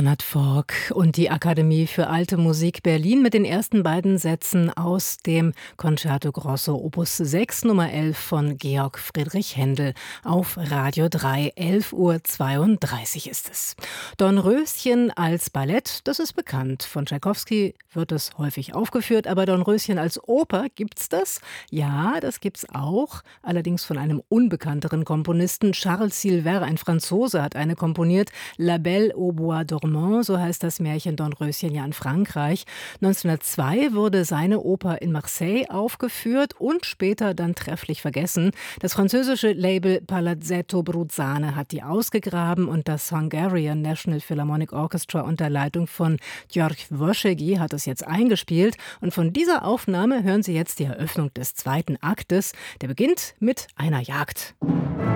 Bernhard Forck und die Akademie für Alte Musik Berlin mit den ersten beiden Sätzen aus dem Concerto Grosso Opus 6 Nummer 11 von Georg Friedrich Händel auf Radio 3. 11:32 Uhr ist es. Dornröschen als Ballett, das ist bekannt. Von Tschaikowski wird es häufig aufgeführt, aber Dornröschen als Oper, gibt's das? Ja, das gibt's auch, allerdings von einem unbekannteren Komponisten. Charles Silver, ein Franzose, hat eine komponiert. La Belle au Bois dormant, so heißt das Märchen Dornröschen ja in Frankreich. 1902 wurde seine Oper in Marseille aufgeführt und später dann trefflich vergessen. Das französische Label Palazzetto Bruzzane hat die ausgegraben und das Hungarian National Philharmonic Orchestra unter Leitung von György Wösegi hat es jetzt eingespielt. Und von dieser Aufnahme hören Sie jetzt die Eröffnung des zweiten Aktes. Der beginnt mit einer Jagd.